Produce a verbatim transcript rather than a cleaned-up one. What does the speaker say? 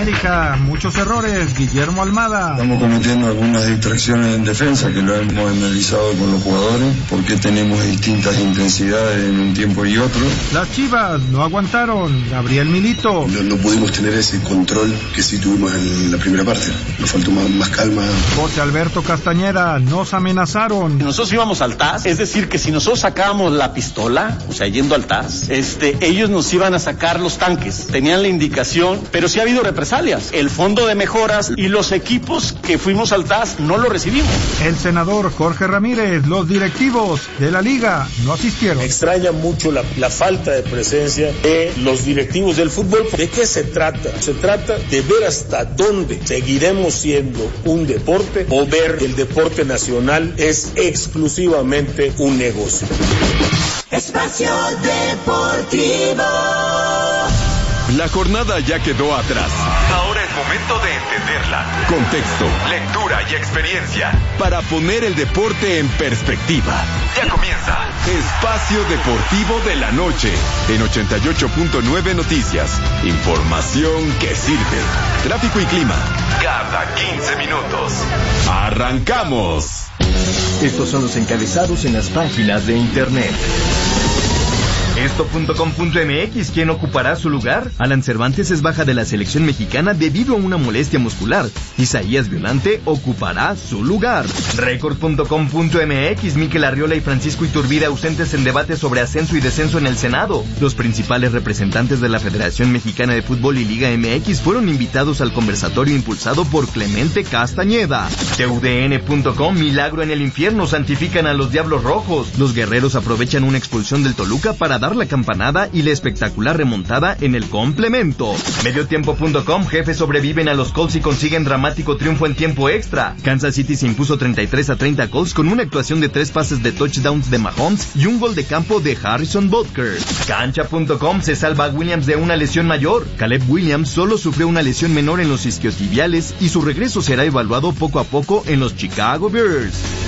América, muchos errores, Guillermo Almada. Estamos cometiendo algunas distracciones en defensa que lo hemos analizado con los jugadores, porque tenemos distintas intensidades en un tiempo y otro. Las Chivas no aguantaron, Gabriel Milito. No, no pudimos tener ese control que sí tuvimos en la primera parte, nos faltó más, más calma. José Alberto Castañeda, nos amenazaron. Nosotros íbamos al T A S, es decir, que si nosotros sacábamos la pistola, o sea, yendo al T A S, este, ellos nos iban a sacar los tanques, tenían la indicación, pero sí ha habido represalias. El fondo de mejoras y los equipos que fuimos al T A S no lo recibimos. El senador Jorge Ramírez, los directivos de la liga no asistieron. Me extraña mucho la, la falta de presencia de los directivos del fútbol. ¿De qué se trata? Se trata de ver hasta dónde seguiremos siendo un deporte o ver que el deporte nacional es exclusivamente un negocio. Espacio Deportivo. La jornada ya quedó atrás. Ahora es momento de entenderla. Contexto, lectura y experiencia para poner el deporte en perspectiva. Ya comienza Espacio Deportivo de la Noche en ochenta y ocho punto nueve Noticias. Información que sirve. Tráfico y clima cada quince minutos. ¡Arrancamos! Estos son los encabezados en las páginas de internet. Esto punto com punto m x, ¿quién ocupará su lugar? Alan Cervantes es baja de la selección mexicana debido a una molestia muscular. Isaías Violante ocupará su lugar. Record punto com punto m x, Mikel Arriola y Francisco Iturbide ausentes en debate sobre ascenso y descenso en el Senado. Los principales representantes de la Federación Mexicana de Fútbol y Liga M X fueron invitados al conversatorio impulsado por Clemente Castañeda. T U D N punto com, milagro en el infierno, santifican a los Diablos Rojos. Los guerreros aprovechan una expulsión del Toluca para dar la campanada y la espectacular remontada en el complemento. Mediotiempo punto com, jefes sobreviven a los Colts y consiguen dramático triunfo en tiempo extra. Kansas City se impuso treinta y tres a treinta a Colts con una actuación de tres pases de touchdowns de Mahomes y un gol de campo de Harrison Butker. Cancha punto com, se salva a Williams de una lesión mayor. Caleb Williams solo sufrió una lesión menor en los isquiotibiales y su regreso será evaluado poco a poco en los Chicago Bears.